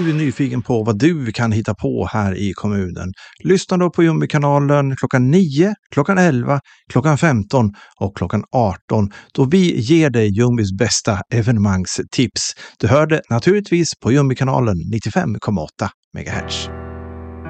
Du är nyfiken på vad du kan hitta på här i kommunen. Lyssna då på Jumbi-kanalen klockan 9, klockan 11, klockan 15 och klockan 18 då vi ger dig Jumbis bästa evenemangstips. Du hör det naturligtvis på Jumbi-kanalen 95,8 MHz.